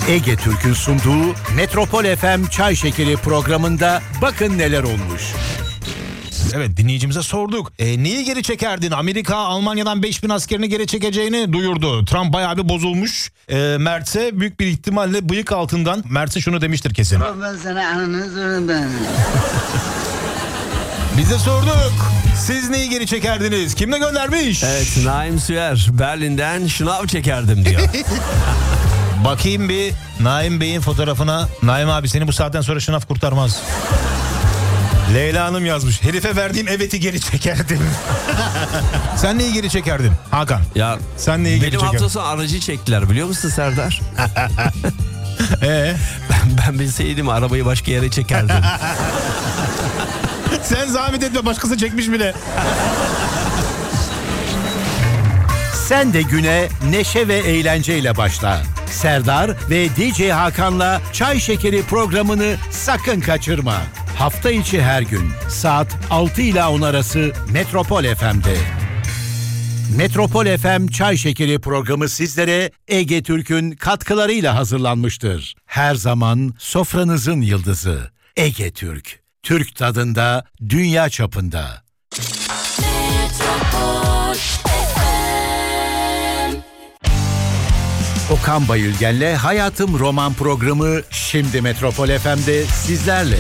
Ege Türk'ün sunduğu Metropol FM Çay Şekeri programında bakın neler olmuş. Evet, dinleyicimize sorduk. Neyi geri çekerdin? Amerika Almanya'dan 5000 askerini geri çekeceğini duyurdu. Trump bayağı bir bozulmuş. Mert'e büyük bir ihtimalle bıyık altından Mert'e şunu demiştir kesin. Ben sana ananı ben. Biz de sorduk. Siz neyi geri çekerdiniz? Kim ne göndermiş? Evet, Naim Süer Berlin'den şınav çekerdim diyor. Bakayım bir Naim Bey'in fotoğrafına. Naim abi, seni bu saatten sonra şınav kurtarmaz. Leyla Hanım yazmış. Herife verdiğim eveti geri çekerdim. Sen neyi geri çekerdin Hakan? Ya sen neyi geri çekerdin? Benim hafta sonu aracı çektiler, biliyor musun Serdar? Ben bilseydim arabayı başka yere çekerdim. Sen zahmet etme, başkası çekmiş bile. Sen de güne neşe ve eğlenceyle başla. Serdar ve DJ Hakan'la Çay Şekeri programını sakın kaçırma. Hafta içi her gün saat 6 ila 10 arası Metropol FM'de. Metropol FM Çay Şekeri programı sizlere Ege Türk'ün katkılarıyla hazırlanmıştır. Her zaman sofranızın yıldızı Ege Türk. Türk tadında, dünya çapında. Okan Bayülgen'le Hayatım Roman programı şimdi Metropol FM'de sizlerle.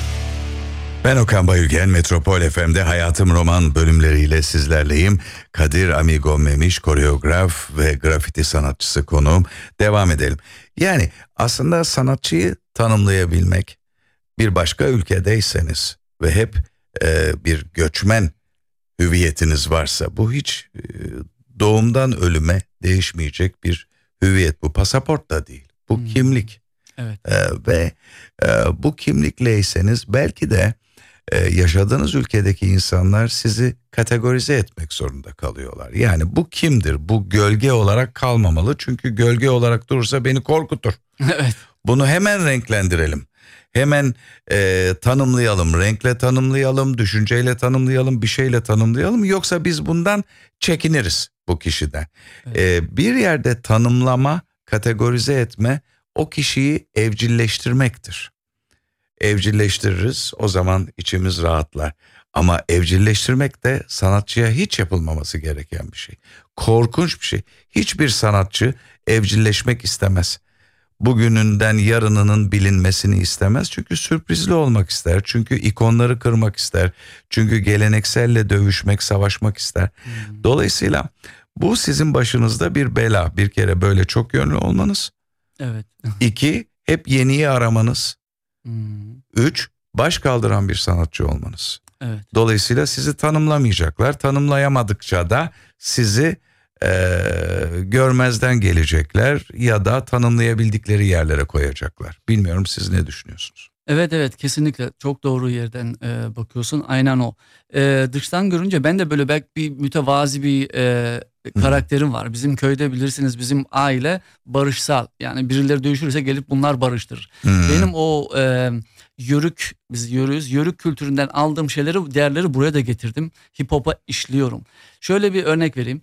Ben Okan Bayülgen, Metropol FM'de Hayatım Roman bölümleriyle sizlerleyim. Kadir Amigo Memiş, koreograf ve grafiti sanatçısı konuğum. Devam edelim. Yani aslında sanatçıyı tanımlayabilmek, bir başka ülkedeyseniz ve hep bir göçmen hüviyetiniz varsa, bu hiç doğumdan ölüme değişmeyecek bir hüviyet. Bu pasaport da değil, bu kimlik. Evet. Ve bu kimlikleyseniz belki de yaşadığınız ülkedeki insanlar sizi kategorize etmek zorunda kalıyorlar. Yani bu kimdir? Bu gölge olarak kalmamalı. Çünkü gölge olarak durursa beni korkutur. Evet. Bunu hemen renklendirelim. Hemen tanımlayalım. Renkle tanımlayalım, düşünceyle tanımlayalım, bir şeyle tanımlayalım. Yoksa biz bundan çekiniriz, bu kişiden. Evet. Bir yerde tanımlama, kategorize etme, o kişiyi evcilleştirmektir. Evcilleştiririz, o zaman içimiz rahatlar. Ama evcilleştirmek de sanatçıya hiç yapılmaması gereken bir şey. Korkunç bir şey. Hiçbir sanatçı evcilleşmek istemez. Bugününden yarınının bilinmesini istemez. Çünkü sürprizli olmak ister. Çünkü ikonları kırmak ister. Çünkü gelenekselle dövüşmek, savaşmak ister. Dolayısıyla bu sizin başınızda bir bela. Bir kere böyle çok yönlü olmanız. Evet. 2, hep yeniyi aramanız. 3, baş kaldıran bir sanatçı olmanız. Evet. Dolayısıyla sizi tanımlamayacaklar. Tanımlayamadıkça da sizi görmezden gelecekler ya da tanımlayabildikleri yerlere koyacaklar. Bilmiyorum, siz ne düşünüyorsunuz? Evet, kesinlikle çok doğru yerden bakıyorsun. Aynen o. Dıştan görünce ben de böyle belki bir mütevazi bir karakterim var. Bizim köyde bilirsiniz, bizim aile barışsal. Yani birileri dövüşürse gelip bunlar barıştırır. Benim o biz yörüğüz. Yörük kültüründen aldığım şeyleri, değerleri buraya da getirdim. Hip hop'a işliyorum. Şöyle bir örnek vereyim.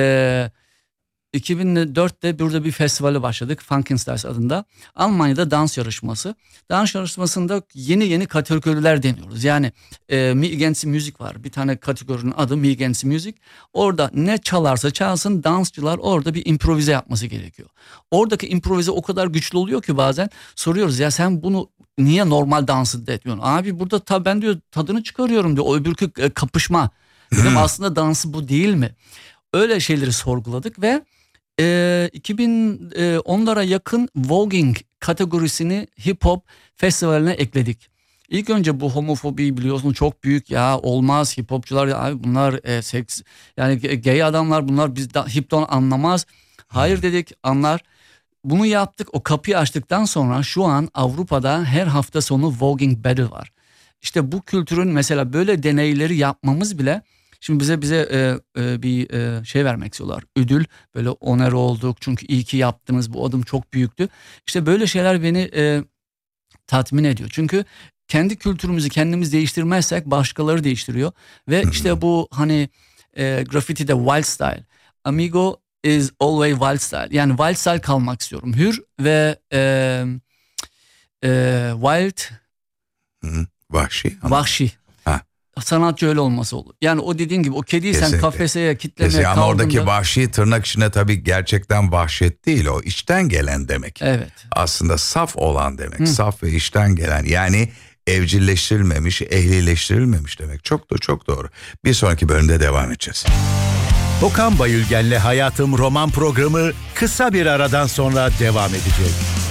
2004'te burada bir festivale başladık, Funkenstars adında. Almanya'da dans yarışması. Dans yarışmasında yeni kategoriler deniyoruz. Yani Migensi Müzik var. Bir tane kategorinin adı Migensi Müzik. Orada ne çalarsa çalsın, dansçılar orada bir improvize yapması gerekiyor. Oradaki improvize o kadar güçlü oluyor ki bazen soruyoruz, ya sen bunu niye normal dansında etmiyorsun? Abi burada ben diyor tadını çıkarıyorum diyor. O öbürkü kapışma. Dedim aslında dansı bu değil mi? Öyle şeyleri sorguladık ve 2010'lara yakın voguing kategorisini hip hop festivaline ekledik. İlk önce bu homofobi biliyorsun çok büyük, ya olmaz hip hopçular, ya abi bunlar seks, yani gay adamlar, bunlar hipten anlamaz. Hayır dedik, anlar. Bunu yaptık, o kapıyı açtıktan sonra şu an Avrupa'da her hafta sonu voguing battle var. İşte bu kültürün mesela böyle deneyleri yapmamız bile, şimdi bize bir şey vermek istiyorlar. Ödül, böyle onur olduk çünkü iyi ki yaptınız, bu adım çok büyüktü. İşte böyle şeyler beni tatmin ediyor. Çünkü kendi kültürümüzü kendimiz değiştirmezsek başkaları değiştiriyor. Ve işte bu hani grafitide wild style. Amigo is always wild style. Yani wild style kalmak istiyorum. Hür ve wild, Vahşi. vahşi. Ha. Sanatçı öyle olması olur. Yani o dediğin gibi o kediyi sen Kesinlikle. kafeseye kitlemeye Ama kaldığında. oradaki vahşi tırnak içinde tabii gerçekten vahşet değil, o içten gelen demek. Evet. Aslında saf olan demek. Saf ve içten gelen, yani evcilleştirilmemiş, ehlileştirilmemiş demek. Çok doğru. Bir sonraki bölümde devam edeceğiz. Okan Bayülgen'le Hayatım roman programı kısa bir aradan sonra devam edecek.